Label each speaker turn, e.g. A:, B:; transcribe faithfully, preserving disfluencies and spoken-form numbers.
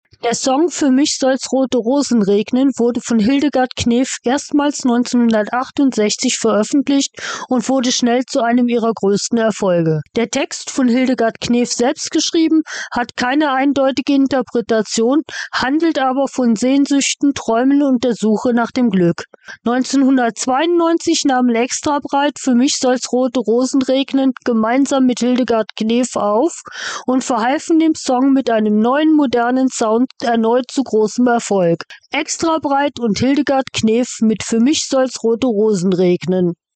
A: Der Song »Für mich soll's rote Rosen regnen« wurde von Hildegard Knef erstmals neunzehnhundertachtundsechzig veröffentlicht und wurde schnell zu einem ihrer größten Erfolge. Der Text, von Hildegard Knef selbst geschrieben, hat keine eindeutige Interpretation, handelt aber von Sehnsüchten, Träumen und der Suche nach dem Glück. neunzehnhundertzweiundneunzig nahmen Extrabreit »Für mich soll's rote Rosen regnen« gemeinsam mit Hildegard Knef auf und verhalfen dem Song mit einem neuen, modernen Sound erneut zu großem Erfolg. Extrabreit und Hildegard Knef mit »Für mich soll's rote Rosen regnen«.